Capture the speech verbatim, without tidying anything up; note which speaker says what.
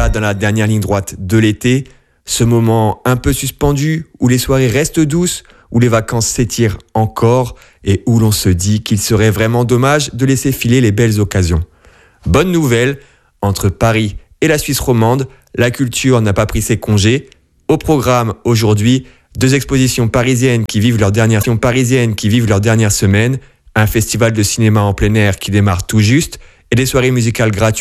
Speaker 1: voilà dans la dernière ligne droite de l'été, ce moment un peu suspendu où les soirées restent douces, où les vacances s'étirent encore et où l'on se dit qu'il serait vraiment dommage de laisser filer les belles occasions. Bonne nouvelle, entre Paris et la Suisse romande, la culture n'a pas pris ses congés. Au programme aujourd'hui, deux expositions parisiennes qui vivent leur dernière, parisiennes qui vivent leur dernière semaine, un festival de cinéma en plein air qui démarre tout juste et des soirées musicales gratuites